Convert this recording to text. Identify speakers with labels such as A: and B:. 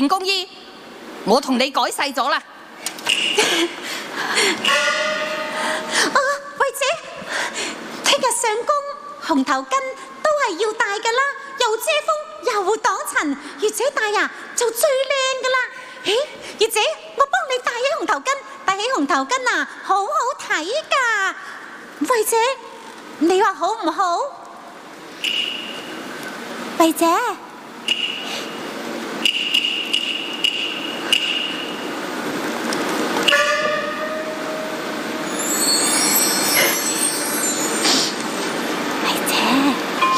A: 件工衣，我同你改細咗啦。
B: 慧姐，聽日上工紅頭巾都係要戴噶啦，又遮風又擋塵，月姐戴啊就最靚噶啦。月姐，我幫你戴起紅頭巾，戴起紅頭巾啊，好好睇噶。慧姐，你話好唔好？慧姐。